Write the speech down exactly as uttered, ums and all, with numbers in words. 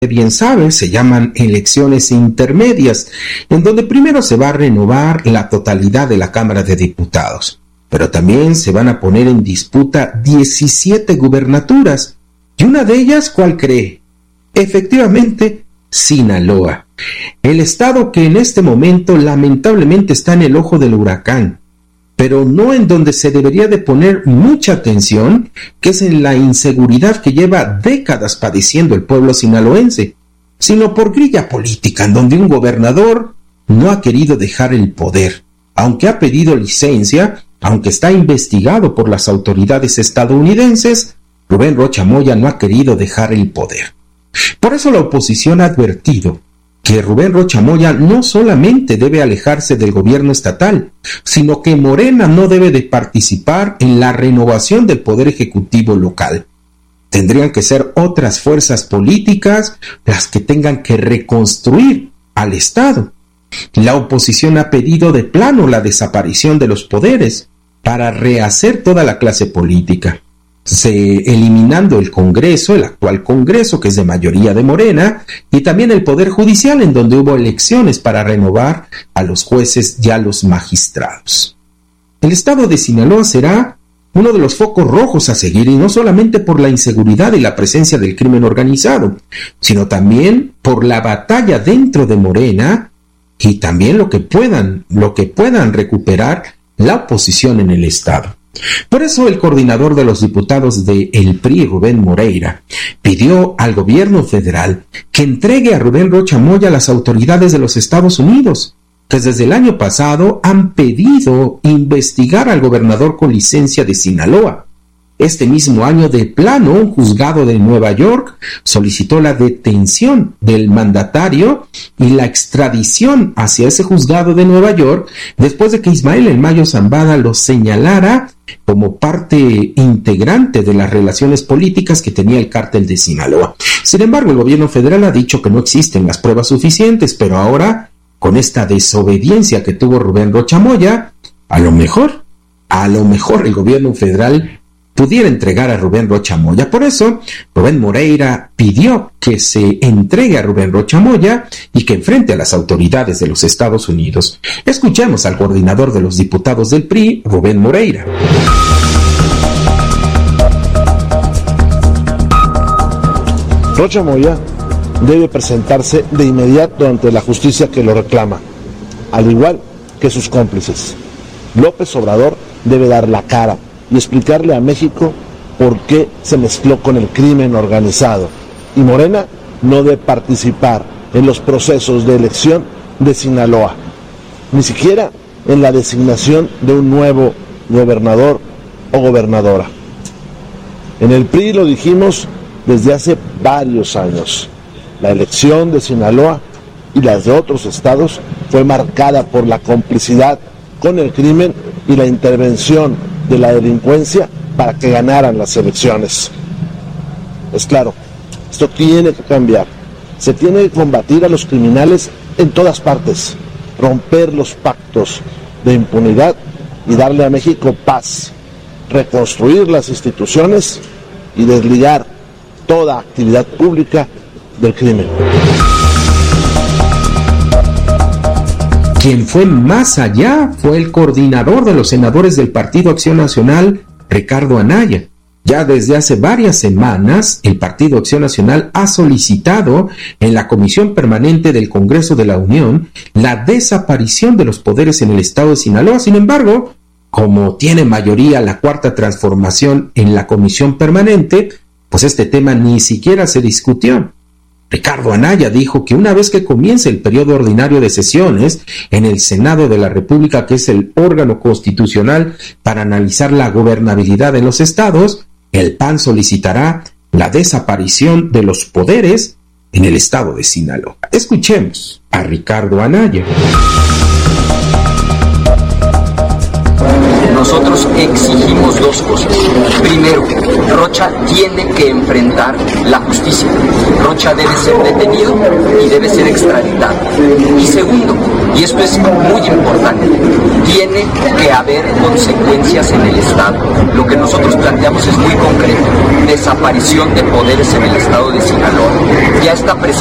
bien sabe, se llaman elecciones intermedias, en donde primero se va a renovar la totalidad de la Cámara de Diputados, pero también se van a poner en disputa diecisiete gubernaturas, y una de ellas, ¿cuál cree? Efectivamente, Sinaloa, el estado que en este momento lamentablemente está en el ojo del huracán, pero no en donde se debería de poner mucha atención, que es en la inseguridad que lleva décadas padeciendo el pueblo sinaloense, sino por grilla política, en donde un gobernador no ha querido dejar el poder, aunque ha pedido licencia, aunque está investigado por las autoridades estadounidenses. Rubén Rocha Moya no ha querido dejar el poder. Por eso la oposición ha advertido que Rubén Rocha Moya no solamente debe alejarse del gobierno estatal, sino que Morena no debe de participar en la renovación del poder ejecutivo local. Tendrían que ser otras fuerzas políticas las que tengan que reconstruir al Estado. La oposición ha pedido de plano la desaparición de los poderes para rehacer toda la clase política, se, eliminando el Congreso, el actual Congreso, que es de mayoría de Morena, y también el Poder Judicial, en donde hubo elecciones para renovar a los jueces y a los magistrados. El estado de Sinaloa será uno de los focos rojos a seguir, y no solamente por la inseguridad y la presencia del crimen organizado, sino también por la batalla dentro de Morena y también lo que puedan, lo que puedan recuperar la oposición en el estado. Por eso el coordinador de los diputados de el P R I, Rubén Moreira, pidió al gobierno federal que entregue a Rubén Rocha Moya a las autoridades de los Estados Unidos, que desde el año pasado han pedido investigar al gobernador con licencia de Sinaloa. Este mismo año, de plano, un juzgado de Nueva York solicitó la detención del mandatario y la extradición hacia ese juzgado de Nueva York después de que Ismael El Mayo Zambada lo señalara como parte integrante de las relaciones políticas que tenía el cártel de Sinaloa. Sin embargo, el gobierno federal ha dicho que no existen las pruebas suficientes, pero ahora, con esta desobediencia que tuvo Rubén Rocha Moya, a lo mejor, a lo mejor el gobierno federal pudiera entregar a Rubén Rocha Moya. Por eso, Rubén Moreira pidió que se entregue a Rubén Rocha Moya y que enfrente a las autoridades de los Estados Unidos. Escuchemos al coordinador de los diputados del P R I, Rubén Moreira. Rocha Moya debe presentarse de inmediato ante la justicia que lo reclama, al igual que sus cómplices. López Obrador debe dar la cara y explicarle a México por qué se mezcló con el crimen organizado. Y Morena no debe participar en los procesos de elección de Sinaloa, ni siquiera en la designación de un nuevo gobernador o gobernadora. En el P R I lo dijimos desde hace varios años. La elección de Sinaloa y las de otros estados fue marcada por la complicidad con el crimen y la intervención de la delincuencia para que ganaran las elecciones. Es claro, esto tiene que cambiar. Se tiene que combatir a los criminales en todas partes, romper los pactos de impunidad y darle a México paz, reconstruir las instituciones y desligar toda actividad pública del crimen. Quien fue más allá fue el coordinador de los senadores del Partido Acción Nacional, Ricardo Anaya. Ya desde hace varias semanas, el Partido Acción Nacional ha solicitado en la Comisión Permanente del Congreso de la Unión la desaparición de los poderes en el estado de Sinaloa. Sin embargo, como tiene mayoría la Cuarta Transformación en la Comisión Permanente, pues este tema ni siquiera se discutió. Ricardo Anaya dijo que una vez que comience el periodo ordinario de sesiones en el Senado de la República, que es el órgano constitucional para analizar la gobernabilidad de los estados, el P A N solicitará la desaparición de los poderes en el estado de Sinaloa. Escuchemos a Ricardo Anaya. nosotros exigimos dos cosas. Primero, Rocha tiene que enfrentar la justicia. Rocha debe ser detenido y debe ser extraditado. Y segundo, y esto es muy importante, tiene que haber consecuencias en el Estado. Lo que nosotros planteamos es muy concreto: desaparición de poderes en el Estado de Sinaloa. Ya está presente